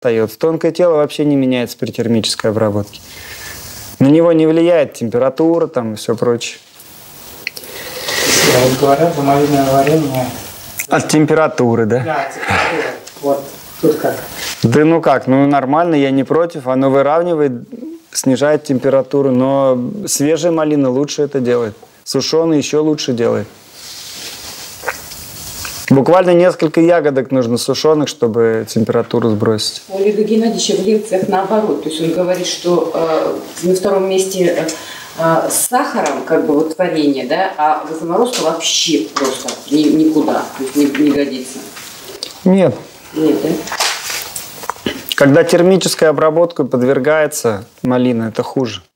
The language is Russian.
остается. Тонкое тело вообще не меняется при термической обработке. На него не влияет температура там и все прочее. Говорят, за малиновое варенье... От температуры, да? Да, температура. Вот, тут как? Да ну как, ну нормально, я не против. Оно выравнивает, снижает температуру, но свежая малина лучше это делает. Сушеная еще лучше делает. Буквально несколько ягодок нужно сушеных, чтобы температуру сбросить. У Олега Геннадьевича в лекциях наоборот. То есть он говорит, что на втором месте с сахаром, как бы вот варенье, да, а заморозка вообще просто никуда, то есть не годится. Нет. Нет, да? Когда термической обработке подвергается малина, это хуже.